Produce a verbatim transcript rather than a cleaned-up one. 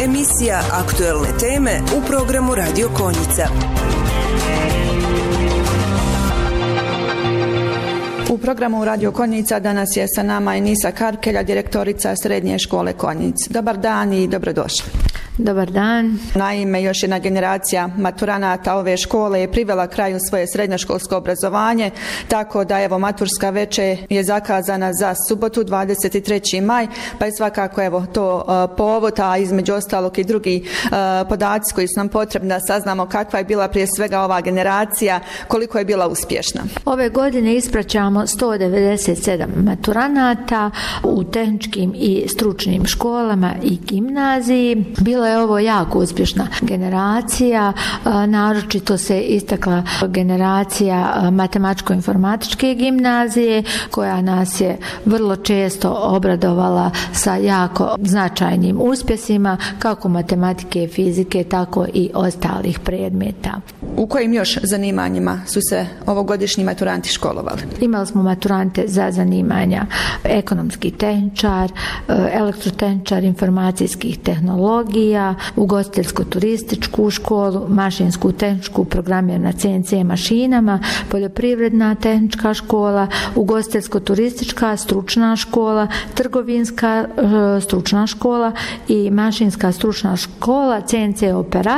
Emisija Aktuelne teme u programu Radio Konjica. U programu Radio Konjica danas je sa nama Enisa Karkelja, direktorica Srednje škole Konjic. Dobar dan i dobrodošli. Dobar dan. Naime, još jedna generacija maturanata ove škole je privela kraju svoje srednjoškolsko obrazovanje, tako da evo maturska večer je zakazana za subotu dvadeset treći maj, pa je svakako evo to uh, povod, a između ostalog i drugi uh, podaci koji su nam potrebni da saznamo kakva je bila prije svega ova generacija, koliko je bila uspješna. Ove godine ispraćamo sto devedeset sedam maturanata u tehničkim i stručnim školama i gimnaziji. Bilo je ovo jako uspješna generacija, naročito se istakla generacija matematičko-informatičke gimnazije koja nas je vrlo često obradovala sa jako značajnim uspjesima kako matematike, fizike, tako i ostalih predmeta. U kojim još zanimanjima su se ovogodišnji maturanti školovali? Imali smo maturante za zanimanja ekonomski tehničar, elektrotehničar informacijskih tehnologija, ugostiteljsko-turističku školu, mašinsku tehničku programer na C N C mašinama, poljoprivredna tehnička škola, ugostiteljsko-turistička stručna škola, trgovinska stručna škola i mašinska stručna škola, C N C operator